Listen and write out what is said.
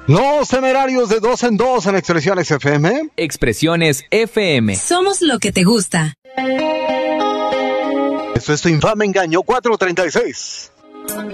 Los Temerarios de 2 en 2 en Expresiones FM. Expresiones FM. Somos lo que te gusta. Esto es Tu Infame Engaño 436.